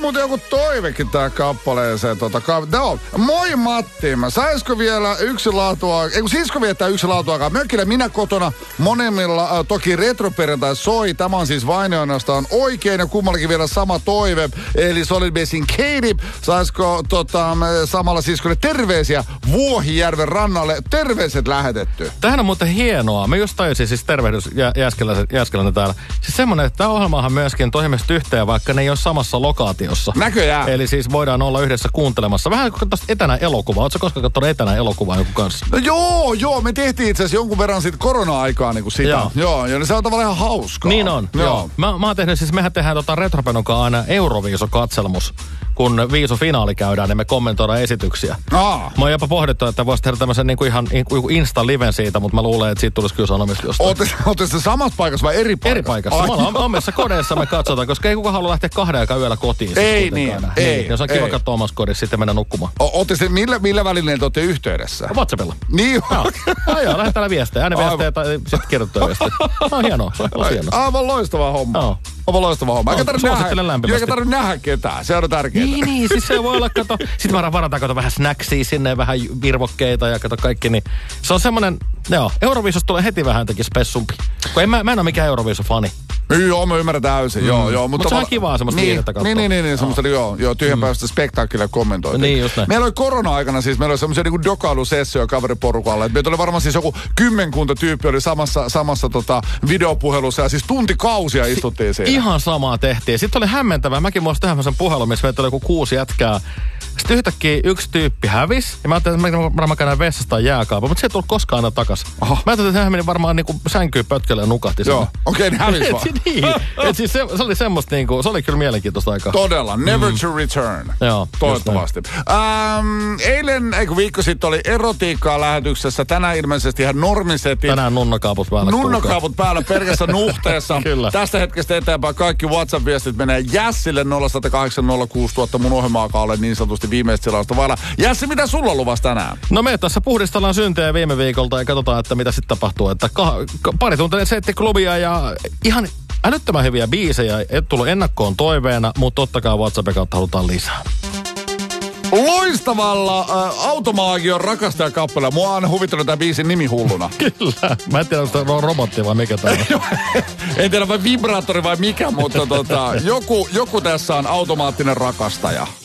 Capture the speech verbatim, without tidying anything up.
muuten joku toivekin tähän kappaleeseen. Tota, ka- no, moi Matti, mä saisko vielä yksi laatua, ei kun siisko viettää yksi laatuakaan. Mökillä minä kotona monemmilla, äh, toki retroperjantai soi. Tämä on siis vain ainoastaan oikein ja kummallakin vielä sama toive. Eli Solid Basin Katie, saisko tota, samalla siskolle terveisiä Vuohijärven rannalle. Terveiset lähetetty. Tämähän on muuten hienoa. Mä just tajusin siis tervehdys jä, Jääskeläinen täällä. Siis semmonen, että tämä ohjelmahan myöskin toimesta yhteen, vaikka ne ei ole samassa lokaatiossa. Näköjään. Eli siis voidaan olla yhdessä kuuntelemassa. Vähän kuin tuosta etänä elokuvaa. Ootko koskaan katsonut etänä elokuvaa joku kanssa? No joo, joo. Me tehtiin itse asiassa jonkun verran siitä korona-aikaa niin kuin sitä. Joo. Joo, ja se on tavallaan ihan hauskaa. Niin on, joo. joo. Mä, mä oon tehnyt, siis mehän tehdään tota Retropenukaan aina Euroviiso-katselmus. Kun viisufinaali käydään, niin me kommentoidaan esityksiä. Aa. Mä oon jopa pohdittu, että voisi tehdä tämmöisen niin kuin ihan niin kuin Insta-liven siitä, mutta mä luulen, että siitä tulisi kyllä sanomista jostain. Ootte se samassa paikassa vai eri paikassa? Eri paikassa. Ai. Me ollaan omissa kodeissa me katsotaan, koska ei kukaan halua lähteä kahden aikaa yöllä kotiin. Ei niin, ei. Niin, jos on kiva katsoa omassa kodissa, sitten mennä nukkumaan. Ootte se, millä, millä välineillä te ootte yhteydessä? WhatsAppilla. Niin joo. Ai joo, lähdetään viestejä. Äänen viestejä tai sitten kirjoittaa viestejä. No hienoa, se on hienoa. Aivan loistava homma. Joo. Aivan loistava homma. Eikä tarvitse nähdä, eikä tarvitse nähdä ketään. Se on tärkeää. Niin, niin. Siis se voi olla, kato. Sitten mä varataan, kato vähän snacksia sinne, vähän virvokkeita ja kato kaikki. Niin se on semmonen, joo, Euroviisosta tulee heti vähän jotenkin spessumpi. Kun en, mä, mä en ole mikään Euroviiso-fani. Joo, mä ymmärrän täysin, mm. joo, joo. Mutta Mut se on kivaa semmoista niin, viihdettä katsoa. Niin, niin, niin, niin semmoista, oh. joo, joo, tyhjänpäiväistä mm. spektaakkelia kommentoitiin. Niin, just näin. Meillä oli korona-aikana siis, meillä oli semmoisia niinku dokailusessioja kaveriporukalla. Meitä oli varmaan siis joku kymmenkunta tyyppi oli samassa, samassa tota, videopuhelussa ja siis tuntikausia istuttiin siinä. Ihan samaa tehtiin. Sitten oli hämmentävää. Mäkin muistin tehdä semmoisen puhelun, missä meitä oli joku kuusi jätkää. Sitten yhtäkkiä yksi tyyppi hävisi. Ja mä ajattelin, että mä varmaan käydään vessasta tai jääkaapaa, mutta se ei tullut koskaan aina takas. Aha. Mä ajattelin, että hän meni varmaan niinku sänkyyn pötkölle ja nukahti. Joo, okei, okay, niin hävisi vaan. Niin. Et siis se, se oli semmoista niinku, se oli kyllä mielenkiintoista aikaa. Todella, never mm. to return. Joo. Toivottavasti. Ähm, eilen, eikö viikko sitten oli erotiikkaa lähetyksessä. Tänään ilmeisesti ihan normisetit. Tänään nunnakaaput päällä. Nunnakaaput päällä pelkässä nuhteessa. Kyllä. Tästä hetkestä eteenpäin kaikki WhatsApp-viestit menee Jässille nolla yksi nolla kahdeksan nolla kuusi tuhatta mun ohjelmaakaan ole niin sanotusti viimeistä selausta vailla. Jässi, mitä sulla on luvassa tänään? No me tässä puhdistellaan syntejä viime viikolta ja katsotaan, että mitä sitten tapahtuu. Että ka- ka- pari tuntia setti klubia ja ihan älyttömän hyviä biisejä. Ei tullut ennakkoon toiveena, mutta totta kai WhatsAppin kautta halutaan lisää. Loistavalla äh, Automaagion rakastajakappeella. Mua on aina huvittanut tämän biisin nimi hulluna. Kyllä. Mä en tiedä, onko tämä robotti vai mikä tämä on. En tiedä vai vibraattori vai mikä, mutta tota, joku, joku tässä on automaattinen rakastaja.